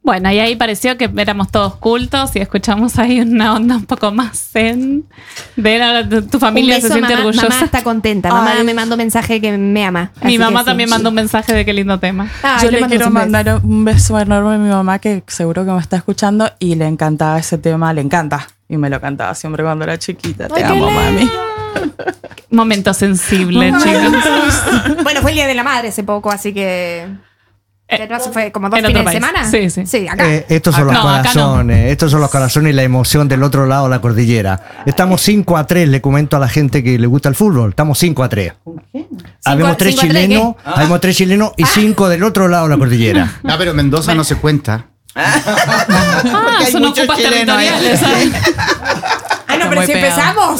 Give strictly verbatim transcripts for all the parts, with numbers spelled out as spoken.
Bueno, y ahí pareció que éramos todos cultos y escuchamos ahí una onda un poco más zen. De la, tu familia un beso, se siente mamá, orgullosa. Mamá está contenta. Mamá Ay. me mandó un mensaje que me ama. Mi así mamá que también sí. mandó un mensaje de qué lindo tema. Ay, Yo le mandamos quiero un beso. mandar un beso enorme a mi mamá, que seguro que me está escuchando, y le encantaba ese tema, le encanta. Y me lo cantaba siempre cuando era chiquita. Te Ay, qué amo, lindo. mami. Momento sensible, chicos. Bueno, fue el Día de la Madre hace poco, así que... que no se fue como dos en fines otro de país. semana. Sí, sí. Sí, acá. Eh, estos son Acá- los no, acá corazones, estos son los corazones y la emoción del otro lado de la cordillera. Estamos cinco a tres, le comento a la gente que le gusta el fútbol, estamos cinco a tres. Habemos tres cinco a tres, chilenos, habemos tres chilenos y cinco del otro lado de la cordillera. Ah, pero Mendoza no se cuenta. Ah, son ocupas territoriales. ¿sabes? Ah, no, Está pero muy si pegado. empezamos.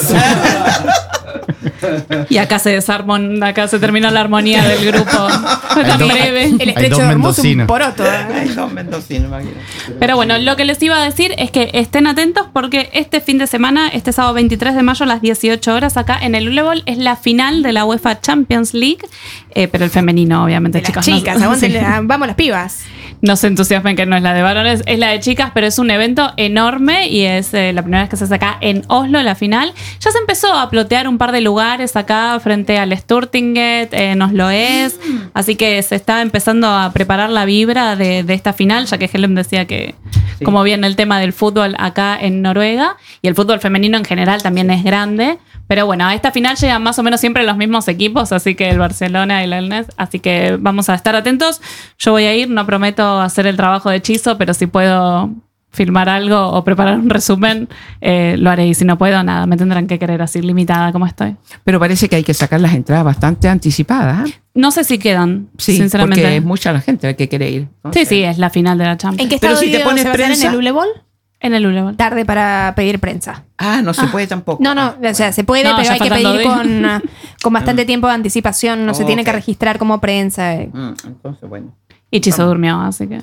Y acá se desarmó, acá se terminó la armonía del grupo. Fue tan dos- breve. El Hay estrecho dos de Hormuz, un mendocinos. poroto. Ay, son mendocinos, imagínate. Pero bueno, lo que les iba a decir es que estén atentos porque este fin de semana, este sábado veintitrés de mayo a las dieciocho horas, acá en el Ulebol, es la final de la UEFA Champions League, eh, pero el femenino, obviamente, De las chicos. chicas, no, aguanten, sí. vamos las pibas. No se entusiasmen que no es la de varones, es la de chicas, pero es un evento enorme y es eh, la primera vez que se hace acá en Oslo, la final. Ya se empezó a plotear un par de lugares acá frente al Sturtinget, en Oslo es, así que se está empezando a preparar la vibra de, de esta final, ya que Helen decía que Sí. como viene el tema del fútbol acá en Noruega, y el fútbol femenino en general también es grande, pero bueno, a esta final llegan más o menos siempre los mismos equipos, así que el Barcelona y el Elnes, así que vamos a estar atentos. Yo voy a ir, no prometo hacer el trabajo de hechizo, pero si puedo filmar algo o preparar un resumen, eh, lo haré, y si no puedo, nada, me tendrán que querer así limitada como estoy. Pero parece que hay que sacar las entradas bastante anticipadas. ¿eh? No sé si quedan, Sí, sinceramente. porque es mucha la gente que quiere ir. Sí, sí, es la final de la Champions. ¿En qué Pero estado si te pones se va a hacer en prensa- el Ulebol? En el Ulebol. Tarde para pedir prensa. Ah, no se puede tampoco. No, no, o sea, se puede, No, pero ya hay que faltan pedir dos con, uh, con bastante tiempo de anticipación. No se tiene que Ok. registrar como prensa. eh. Mm, entonces, bueno. Y Chizo durmió, así que.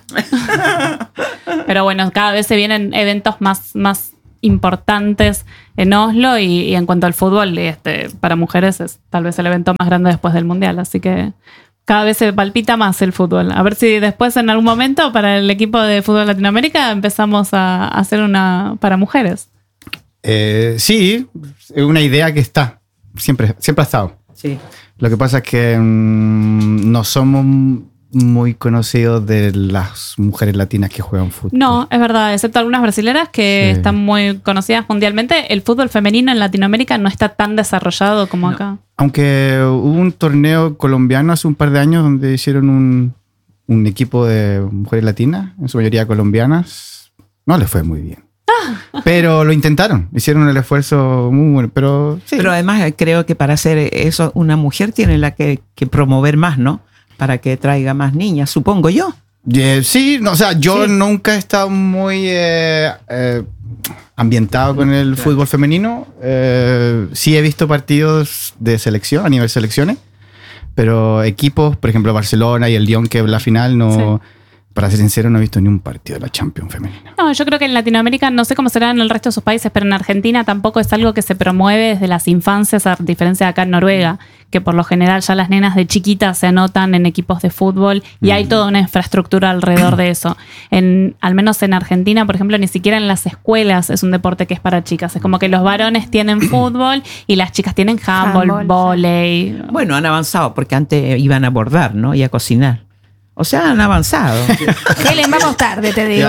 Pero bueno, cada vez se vienen eventos más, más importantes en Oslo y, y en cuanto al fútbol, este, para mujeres es tal vez el evento más grande después del Mundial, así que cada vez se palpita más el fútbol. A ver si después en algún momento para el equipo de fútbol Latinoamérica empezamos a hacer una para mujeres. Eh, sí, es una idea que está. Siempre, siempre ha estado. Sí. Lo que pasa es que mm, no somos muy conocidos de las mujeres latinas que juegan fútbol. No, es verdad, excepto algunas brasileras que Sí. están muy conocidas mundialmente, el fútbol femenino en Latinoamérica no está tan desarrollado como acá. Aunque hubo un torneo colombiano hace un par de años donde hicieron un, un equipo de mujeres latinas, en su mayoría colombianas, no les fue muy bien. Pero lo intentaron, hicieron el esfuerzo muy bueno, pero sí. Pero además eh, creo que para hacer eso una mujer tiene la que, que promover más, ¿no? Para que traiga más niñas, supongo yo. Eh, sí, no, o sea, yo Sí. nunca he estado muy eh, eh, ambientado con el fútbol femenino. Eh, sí he visto partidos de selección, a nivel selecciones, pero equipos, por ejemplo, Barcelona y el Lyon, que es la final, no, para ser sincero, no he visto ni un partido de la Champions femenina. No, yo creo que en Latinoamérica, no sé cómo será en el resto de sus países, pero en Argentina tampoco es algo que se promueve desde las infancias, a diferencia de acá en Noruega, que por lo general ya las nenas de chiquitas se anotan en equipos de fútbol y hay toda una infraestructura alrededor de eso. En, al menos en Argentina, por ejemplo, ni siquiera en las escuelas es un deporte que es para chicas. Es como que los varones tienen fútbol y las chicas tienen handball, Handball, volei. Bueno, han avanzado porque antes iban a bordar, ¿no? Y a cocinar. O sea, han avanzado. Helen, vamos tarde, te digo.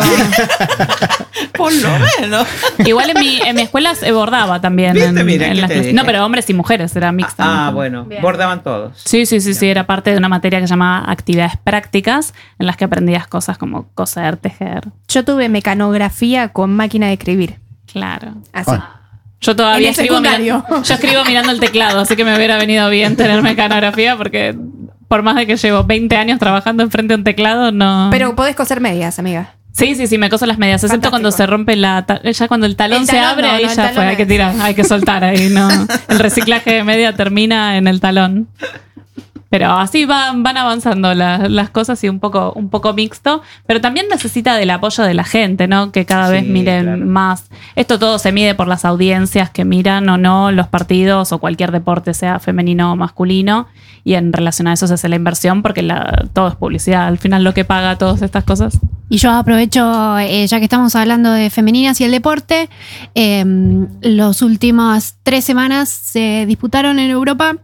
Por lo menos. Igual en mi, en mi escuela se bordaba también. ¿Viste? En, Mira, en ¿qué las te clases. dije? No, pero hombres y mujeres, era mixta. Ah, bueno. Bien. Bordaban todos. Sí, sí, sí, sí, era parte de una materia que se llamaba actividades prácticas, en las que aprendías cosas como coser, tejer. Yo tuve mecanografía con máquina de escribir. Claro. Así. Ah. Yo todavía En el escribo secundario. mirando, yo escribo mirando el teclado, así que me hubiera venido bien tener mecanografía porque por más de que llevo veinte años trabajando enfrente de un teclado, no... Pero podés coser medias, amiga. Sí, sí, sí, me coso las medias, excepto Fantástico. cuando se rompe la... ta- Ya cuando el talón El se talón abre, no, ahí no, el ya talón fue, hay que es- tirar, hay que soltar ahí, ¿no? El reciclaje de media termina en el talón. Pero así van, van avanzando la- las cosas y un poco, un poco mixto, pero también necesita del apoyo de la gente, ¿no? Que cada vez Sí, miren claro. más. Esto todo se mide por las audiencias que miran o no los partidos o cualquier deporte, sea femenino o masculino, y en relación a eso se hace la inversión porque la, todo es publicidad. Al final lo que paga todas estas cosas Y yo aprovecho, eh, ya que estamos hablando de femeninas y el deporte, eh, los últimas tres semanas se disputaron en Europa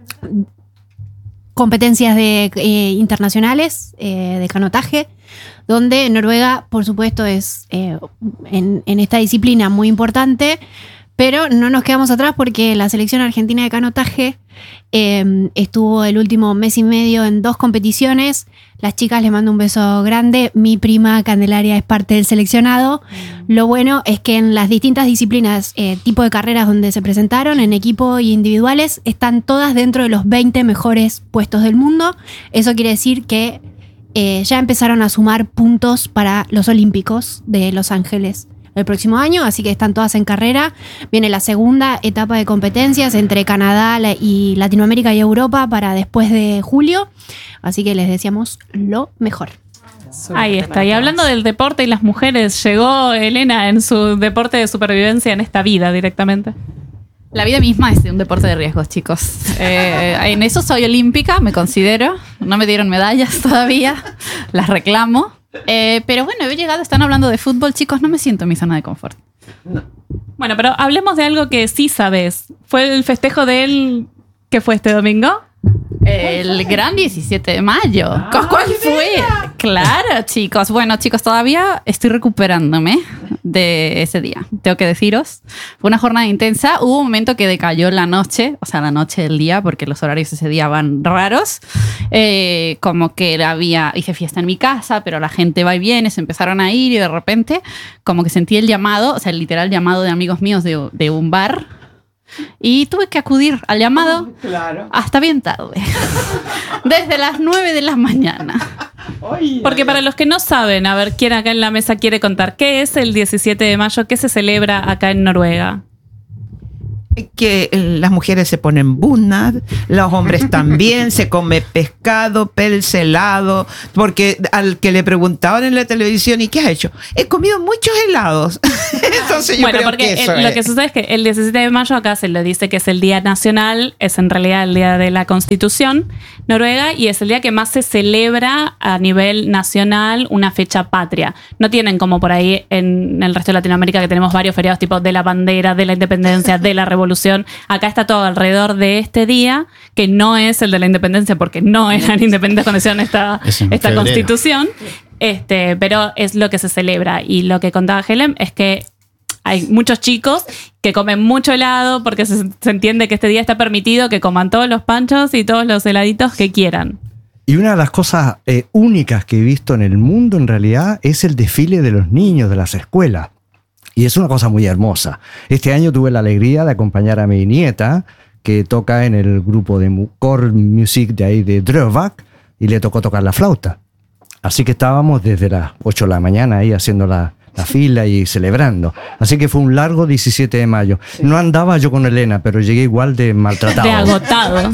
competencias de, eh, internacionales eh, de canotaje, donde Noruega, por supuesto, es eh, en, en esta disciplina muy importante, pero no nos quedamos atrás porque la selección argentina de canotaje eh, estuvo el último mes y medio en dos competiciones. Las chicas, les mando un beso grande. Mi prima Candelaria es parte del seleccionado. Lo bueno es que en las distintas disciplinas, eh, tipo de carreras donde se presentaron, en equipo y individuales, están todas dentro de los veinte mejores puestos del mundo. Eso quiere decir que eh, ya empezaron a sumar puntos para los Olímpicos de Los Ángeles el próximo año, así que están todas en carrera. Viene la segunda etapa de competencias entre Canadá y Latinoamérica y Europa para después de julio, así que les deseamos lo mejor. Ahí está. Y hablando del deporte y las mujeres, llegó Elena en su deporte de supervivencia en esta vida directamente. La vida misma es un deporte de riesgos, chicos. Eh, en eso soy olímpica, me considero. No me dieron medallas todavía, las reclamo. Eh, pero bueno, he llegado, están hablando de fútbol, chicos, no me siento en mi zona de confort. No. Bueno, pero hablemos de algo que sí sabes. ¿Fue el festejo de él que fue este domingo? El gran diecisiete de mayo. Ah, ¿Cuál fue? Claro, chicos. Bueno, chicos, todavía estoy recuperándome de ese día. Tengo que deciros. Fue una jornada intensa. Hubo un momento que decayó la noche, o sea, la noche del día, porque los horarios ese día van raros. Eh, como que había, hice fiesta en mi casa, pero la gente va y viene, se empezaron a ir y de repente como que sentí el llamado, o sea, el literal llamado de amigos míos de, de un bar. Y tuve que acudir al llamado oh, claro. hasta bien tarde. Desde las nueve de la mañana. Porque para los que no saben, a ver, ¿quién acá en la mesa quiere contar? ¿Qué es el diecisiete de mayo? ¿Qué se celebra acá en Noruega? Que las mujeres se ponen bunad, los hombres también, se come pescado, pels helado, porque al que le preguntaban en la televisión, ¿y qué has hecho? He comido muchos helados. Entonces yo bueno, creo porque que eso el, es. Lo que sucede es que el diecisiete de mayo acá se le dice que es el Día Nacional, es en realidad el Día de la Constitución noruega y es el día que más se celebra a nivel nacional una fecha patria. No tienen como por ahí en el resto de Latinoamérica que tenemos varios feriados tipo de la bandera, de la independencia, de la revolución. Acá está todo alrededor de este día, que no es el de la independencia porque no eran independientes cuando hicieron esta, esta constitución, este, pero es lo que se celebra. Y lo que contaba Helen es que hay muchos chicos que comen mucho helado porque se, se entiende que este día está permitido que coman todos los panchos y todos los heladitos que quieran. Y una de las cosas eh, únicas que he visto en el mundo en realidad es el desfile de los niños de las escuelas. Y es una cosa muy hermosa. Este año tuve la alegría de acompañar a mi nieta, que toca en el grupo de core music de ahí de Drøbak, y le tocó tocar la flauta. Así que estábamos desde las ocho de la mañana ahí haciendo la, la fila y celebrando. Así que fue un largo diecisiete de mayo. No andaba yo con Elena, pero llegué igual de maltratado. De agotado.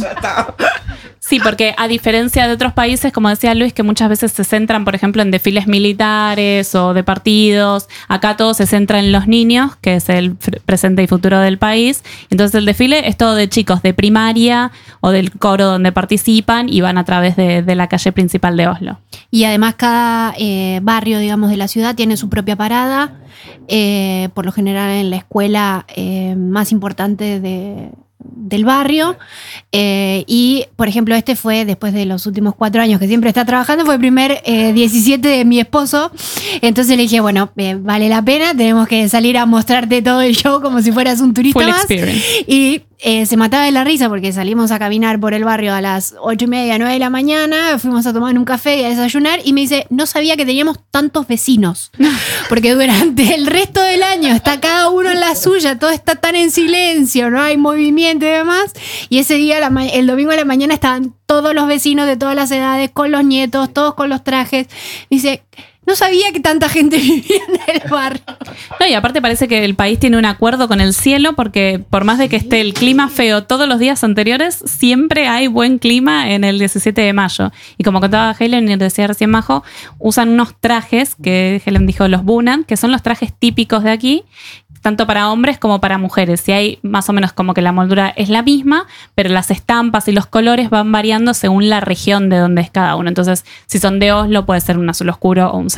Sí, porque a diferencia de otros países, como decía Luis, que muchas veces se centran, por ejemplo, en desfiles militares o de partidos, acá todo se centra en los niños, que es el presente y futuro del país. Entonces el desfile es todo de chicos de primaria o del coro donde participan y van a través de, de la calle principal de Oslo. Y además cada eh, barrio, digamos, de la ciudad tiene su propia parada, eh, por lo general en la escuela eh, más importante de... del barrio eh, y por ejemplo este fue después de los últimos cuatro años que siempre está trabajando, fue el primer eh, diecisiete de mi esposo, entonces le dije bueno, eh, vale la pena, tenemos que salir a mostrarte todo el show como si fueras un turista Full más experience. Y eh, se mataba de la risa porque salimos a caminar por el barrio a las ocho y media, nueve de la mañana, fuimos a tomar un café y a desayunar y me dice, no sabía que teníamos tantos vecinos porque durante el resto del año está cada uno en la suya, todo está tan en silencio, no hay movimiento y demás, y ese día, la ma- el domingo a la mañana estaban todos los vecinos de todas las edades, con los nietos, todos con los trajes. Dice, no sabía que tanta gente vivía en el barrio. No, y aparte parece que el país tiene un acuerdo con el cielo porque por más de que esté el clima feo todos los días anteriores, siempre hay buen clima en el diecisiete de mayo. Y como contaba Helen y decía recién Majo, usan unos trajes que Helen dijo los bunad, que son los trajes típicos de aquí, tanto para hombres como para mujeres. Y hay más o menos como que la moldura es la misma, pero las estampas y los colores van variando según la región de donde es cada uno. Entonces, si son de Oslo, puede ser un azul oscuro o un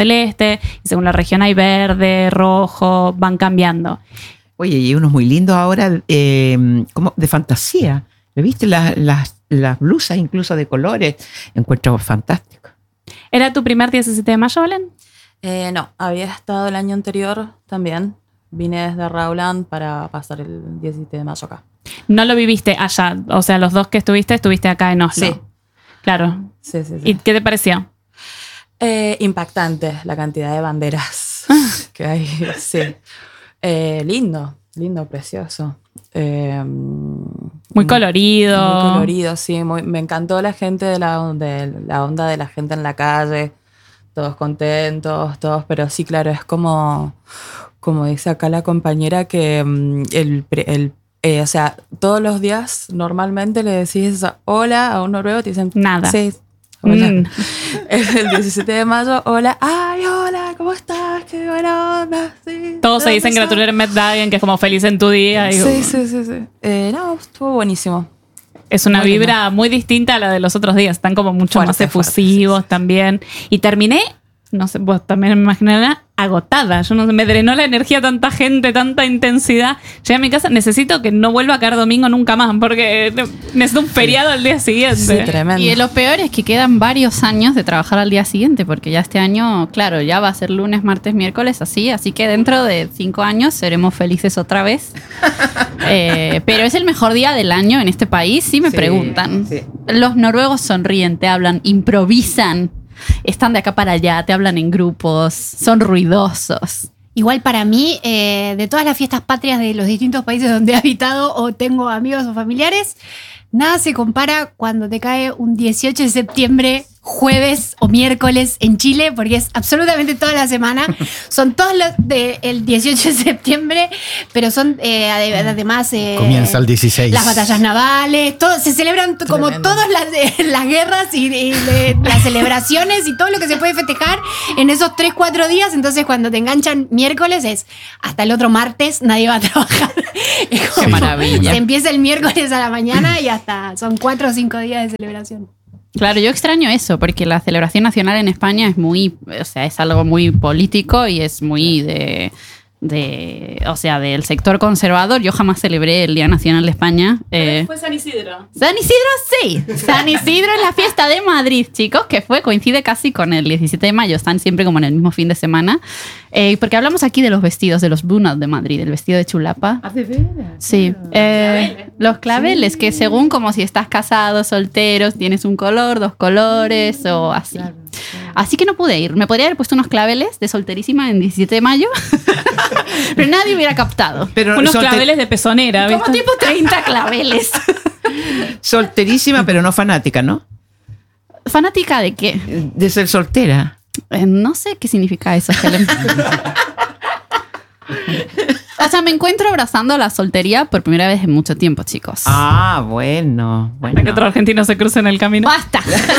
celeste, y según la región hay verde, rojo, van cambiando. Oye, y unos muy lindos ahora, eh, como de fantasía. ¿Viste las, las, las blusas incluso de colores? Encuentro fantástico. ¿Era tu primer diecisiete de mayo, Belén? Eh, no, había estado el año anterior también. Vine desde Rauland para pasar el diecisiete de mayo acá. No lo viviste allá, o sea, los dos que estuviste, estuviste acá en Oslo. Sí. Claro. Sí, sí, sí. ¿Y qué te pareció? Eh, impactante la cantidad de banderas que hay. Sí. Eh, lindo, lindo, precioso. Eh, muy colorido. Muy colorido, sí. Muy, me encantó la gente de la, de la onda de la gente en la calle. Todos contentos, todos, pero sí, claro, es como, como dice acá la compañera, que el, el eh, o sea, todos los días normalmente le decís hola a un noruego, te dicen nada. Sí, hola. Mm. El diecisiete de mayo, hola, ay, hola, ¿cómo estás? Qué buena onda. Sí, todos se dicen gratulerer med dagen, que es como feliz en tu día. Sí, y, sí, sí, sí. Eh, no, estuvo buenísimo. Es una muy vibra lindo. Muy distinta a la de los otros días. Están como mucho Fuerte, más efusivos fuerte, sí, sí. también. Y terminé, no sé, vos también me imaginarás, agotada. Yo no sé, me drenó la energía tanta gente, tanta intensidad. Llegué a mi casa, necesito que no vuelva a caer domingo nunca más, porque necesito un feriado al día siguiente. Sí, tremendo. Y lo peor es que quedan varios años de trabajar al día siguiente, porque ya este año, claro, ya va a ser lunes, martes, miércoles, así. Así que dentro de cinco años seremos felices otra vez. eh, pero es el mejor día del año en este país, sí me Sí, preguntan. sí. Los noruegos sonríen, te hablan, improvisan. Están de acá para allá, te hablan en grupos, son ruidosos. Igual para mí, eh, de todas las fiestas patrias de los distintos países donde he habitado o tengo amigos o familiares, nada se compara cuando te cae un dieciocho de septiembre, jueves o miércoles en Chile, porque es absolutamente toda la semana. Son todos los del dieciocho de septiembre, pero son eh, ade- además... eh, Comienza el dieciséis. Las batallas navales, todo, se celebran t- como Tremendo. todas las, eh, las guerras y, y le- las celebraciones y todo lo que se puede festejar en esos tres, cuatro días. Entonces cuando te enganchan miércoles es hasta el otro martes nadie va a trabajar. Es como- Qué maravilla. Se empieza el miércoles a la mañana y hasta son cuatro o cinco días de celebración. Claro, yo extraño eso, porque la celebración nacional en España es muy, o sea, es algo muy político y es muy de, de o sea, del sector conservador. Yo jamás celebré el Día Nacional de España. Eh, Fue San Isidro. San Isidro, sí. San Isidro es la fiesta de Madrid, chicos, que fue, coincide casi con el diecisiete de mayo. Están siempre como en el mismo fin de semana. Eh, porque hablamos aquí de los vestidos, de los bunad de Madrid, el vestido de chulapa. ¿Ah, de veras? Sí, eh, los claveles, que según como si estás casado, solteros, tienes un color, dos colores o así. Así que no pude ir. Me podría haber puesto unos claveles de solterísima en diecisiete de mayo, pero nadie hubiera captado. Pero Unos solte- claveles de pezonera, Como ¿viste? tipo treinta claveles. Solterísima, pero no fanática, ¿no? ¿Fanática de qué? De ser soltera. Eh, no sé qué significa eso, Helen. O sea, me encuentro abrazando la soltería por primera vez en mucho tiempo, chicos. Ah, bueno. bueno. Para que otro argentino se cruce en el camino. ¡Basta!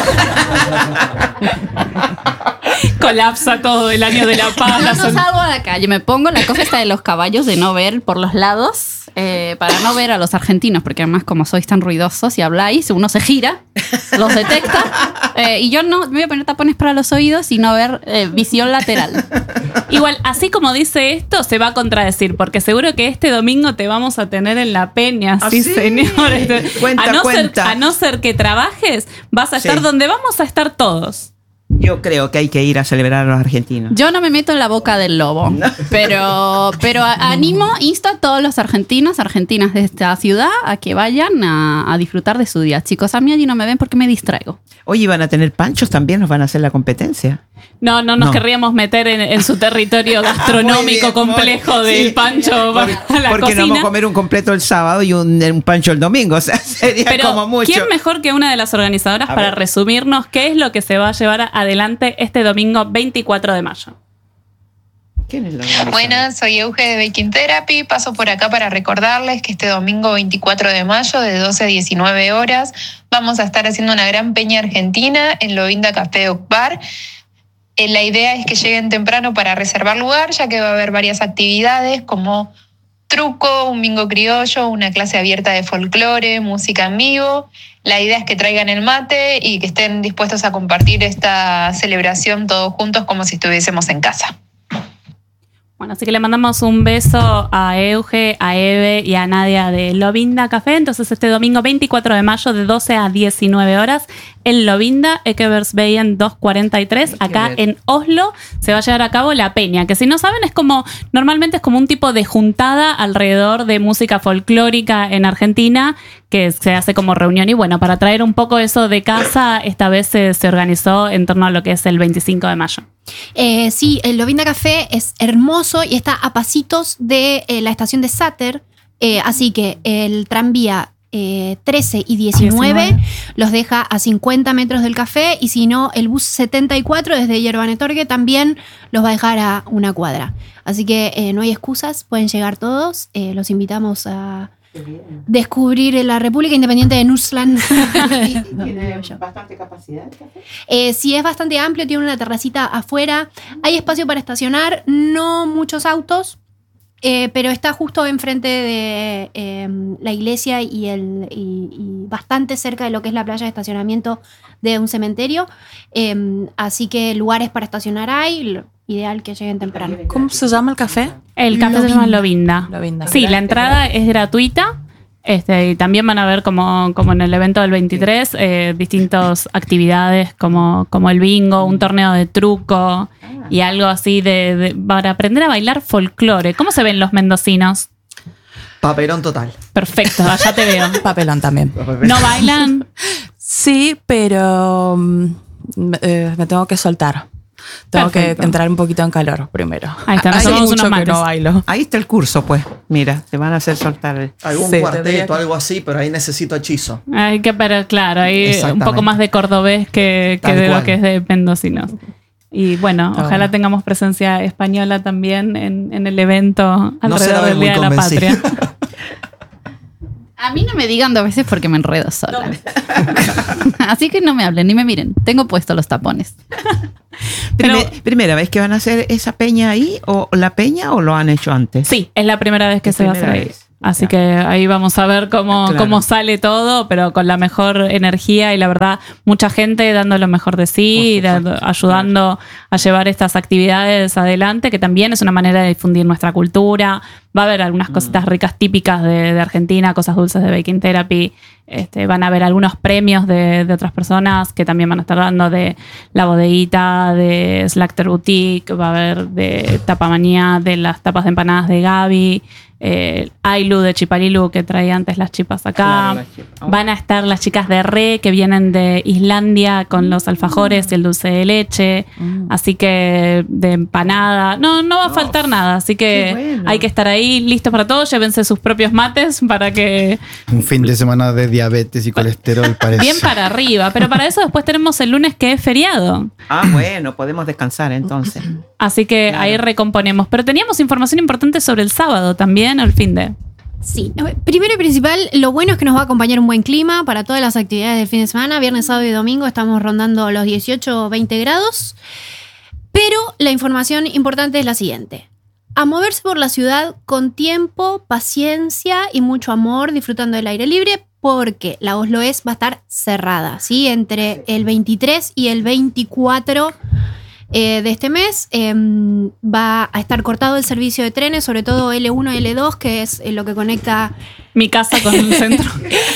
Colapsa todo el año de la paz. Yo la no sol- salgo de la calle, me pongo la cosa esta de los caballos, de no ver por los lados, eh, para no ver a los argentinos, porque además como sois tan ruidosos y habláis, uno se gira, los detecta, eh, y yo no, me voy a poner tapones para los oídos y no ver eh, visión lateral. Igual, así como dice esto, se va a contradecir, porque seguro que este domingo te vamos a tener en la peña, ¿Ah, sí, sí? señores. Cuenta, a, no cuenta. Ser, a no ser que trabajes, vas a estar Sí. donde vamos a estar todos. Yo creo que hay que ir a celebrar a los argentinos. Yo no me meto en la boca del lobo, pero, pero a- animo, insto a todos los argentinos, argentinas de esta ciudad a que vayan a, a disfrutar de su día. Chicos, a mí allí no me ven porque me distraigo. Oye, ¿van a tener panchos también? ¿Nos van a hacer la competencia? No, no nos No. querríamos meter en, en su territorio Muy gastronómico bien, complejo muy- del sí. pancho Porque, para la porque no vamos cocina. a comer un completo el sábado y un, un pancho el domingo. O sea, sería Pero, como mucho. ¿quién mejor que una de las organizadoras A para ver. resumirnos qué es lo que se va a llevar adelante este domingo veinticuatro de mayo? ¿Quién es la organizadora? Buenas, soy Euge de Baking Therapy. Paso por acá para recordarles que este domingo veinticuatro de mayo de doce a diecinueve horas vamos a estar haciendo una gran peña argentina en Lovinda Café Oak Bar. Eh, La idea es que lleguen temprano para reservar lugar, ya que va a haber varias actividades como truco, un bingo criollo, una clase abierta de folclore, música en vivo. La idea es que traigan el mate y que estén dispuestos a compartir esta celebración todos juntos como si estuviésemos en casa. Bueno, así que le mandamos un beso a Euge, a Eve y a Nadia de Lovinda Café. Entonces este domingo veinticuatro de mayo de doce a diecinueve horas en Lovinda, Ekebergsveien doscientos cuarenta y tres, acá en Oslo, se va a llevar a cabo la peña, que si no saben es como, normalmente es como un tipo de juntada alrededor de música folclórica en Argentina, que se hace como reunión. Y bueno, para traer un poco eso de casa, esta vez se, se organizó en torno a lo que es el veinticinco de mayo. Eh, sí, el Lovinda Café es hermoso y está a pasitos de eh, la estación de Sater, eh, así que el tranvía eh, trece y diecinueve, diecinueve los deja a cincuenta metros del café, y si no, el bus setenta y cuatro desde Yerbanetorge también los va a dejar a una cuadra. Así que eh, no hay excusas, pueden llegar todos, eh, los invitamos a descubrir la República Independiente de Nordsjælland. ¿Tiene bastante capacidad el café? Eh, sí, es bastante amplio, tiene una terracita afuera, hay espacio para estacionar, no muchos autos, eh, pero está justo enfrente de eh, la iglesia y, el, y, y bastante cerca de lo que es la playa de estacionamiento de un cementerio, eh, así que lugares para estacionar hay, ideal que lleguen temprano. ¿Cómo se llama el café? El café se llama Lovinda. Lovinda. Sí, la entrada es gratuita. Este, y también van a ver, como, como en el evento del veintitrés, eh, distintas actividades como, como el bingo, un torneo de truco y algo así de, de para aprender a bailar folclore. ¿Cómo se ven los mendocinos? Papelón total. Perfecto, allá te veo. Papelón también. ¿No bailan? Sí, pero mm, eh, me tengo que soltar. Tengo Perfecto. que entrar un poquito en calor primero. Ahí está, nos Hace tomamos mucho unos que mates. no bailo. Ahí está el curso, pues. Mira, te van a hacer soltar el... Algún Sí, cuarteto, tendría que- algo así, pero ahí necesito hechizo. Hay que, pero claro, hay un Exactamente. poco más de cordobés que, que Tal de lo cual. que es de mendocinos. Y bueno, Está ojalá bueno. tengamos presencia española también en, en el evento No se la alrededor ve del muy Día de la convencida. Patria. A mí no me digan dos veces porque me enredo sola. Así que no me hablen ni me miren. Tengo puestos los tapones. Pero- Prime- ¿Primera vez que van a hacer esa peña ahí? ¿O la peña o lo han hecho antes? Sí, es la primera vez que Es se va a hacer primera ahí. vez. Así Ya. que ahí vamos a ver cómo, Claro. cómo sale todo, pero con la mejor energía y la verdad, mucha gente dando lo mejor de sí, Por supuesto. dando- ayudando a llevar estas actividades adelante, que también es una manera de difundir nuestra cultura. Va a haber algunas cositas ricas típicas de, de Argentina, cosas dulces de Baking Therapy. Este, van a haber algunos premios de, de otras personas que también van a estar dando, de La Bodeguita, de Slacter Boutique, va a haber de Tapamanía, de las tapas de empanadas de Gaby, eh, Ailu de Chiparilu, que traía antes las chipas acá. Claro, las chipas. Oh. Van a estar las chicas de Re, que vienen de Islandia con los alfajores y el dulce de leche. Así que de empanada. No, no va a faltar nada. Así que qué bueno. hay que estar ahí listos para todo. Llévense sus propios mates para que... Un fin de semana de diabetes y colesterol parece. Bien para arriba. Pero para eso después tenemos el lunes, que es feriado. Ah, bueno, podemos descansar entonces. Así que ahí recomponemos. Pero teníamos información importante sobre el sábado también, el fin de... Sí, primero y principal, lo bueno es que nos va a acompañar un buen clima para todas las actividades del fin de semana. Viernes, sábado y domingo estamos rondando los dieciocho o veinte grados. Pero la información importante es la siguiente. A moverse por la ciudad con tiempo, paciencia y mucho amor, disfrutando del aire libre, porque la Oslo S va a estar cerrada, ¿sí? Entre el veintitrés y el veinticuatro eh, de este mes eh, va a estar cortado el servicio de trenes, sobre todo L uno y L dos, que es eh, lo que conecta Mi casa con el centro.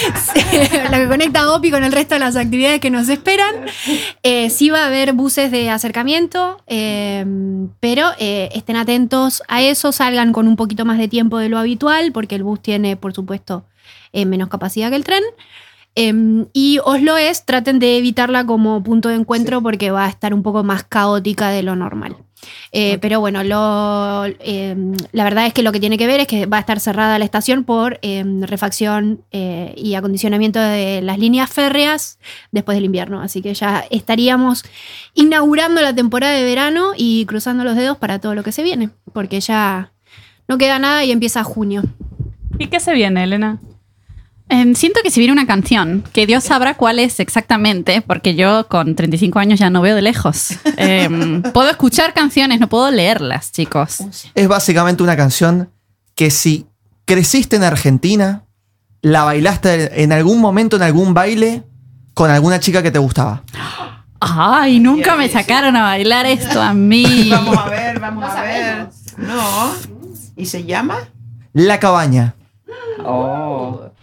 lo que conecta a Opi con el resto de las actividades que nos esperan. Eh, sí va a haber buses de acercamiento, eh, pero eh, estén atentos a eso, salgan con un poquito más de tiempo de lo habitual, porque el bus tiene, por supuesto, eh, menos capacidad que el tren. Eh, y Oslo S, traten de evitarla como punto de encuentro, porque va a estar un poco más caótica de lo normal. Eh, okay. Pero bueno, lo, eh, la verdad es que lo que tiene que ver es que va a estar cerrada la estación por eh, refacción eh, y acondicionamiento de las líneas férreas después del invierno. Así que ya estaríamos inaugurando la temporada de verano y cruzando los dedos para todo lo que se viene, porque ya no queda nada y empieza junio. ¿Y qué se viene, Elena? Eh, siento que si viene una canción, que Dios sabrá cuál es exactamente, porque yo con treinta y cinco años ya no veo de lejos. Eh, puedo escuchar canciones, no puedo leerlas, chicos. Es básicamente una canción que si creciste en Argentina, la bailaste en algún momento, en algún baile, con alguna chica que te gustaba. Ay, nunca me sacaron a bailar esto a mí. Vamos a ver, vamos a ver. No. ¿Y se llama? La Cabaña. Oh.